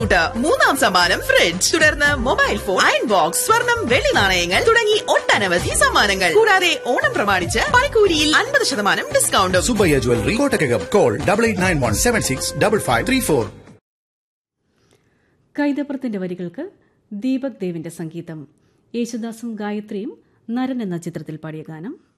മൂന്നാം സമ്മാനം ഫ്രിഡ്ജ്, തുടർന്ന് മൊബൈൽ ഫോൺ, അയൺ ബോക്സ്, സ്വർണം, വെള്ളി നാണയങ്ങൾ തുടങ്ങി ഒട്ടനവധി സമ്മാനങ്ങൾ. കൂടാതെ ഓണം പ്രമാണിച്ച് പണിക്കൂലിയിൽ 50% ഡിസ്കൗണ്ടും. സുബ്ബയ്യ ജ്വല്ലറി, കോട്ടക്കകം. കോൾ 8891765534. കൈതപ്രത്തിന്റെ വരികൾക്ക് ദീപക് ദേവിന്റെ സംഗീതം. യേശുദാസും ഗായത്രിയും നരൻ എന്ന ചിത്രത്തിൽ പാടിയ ഗാനം.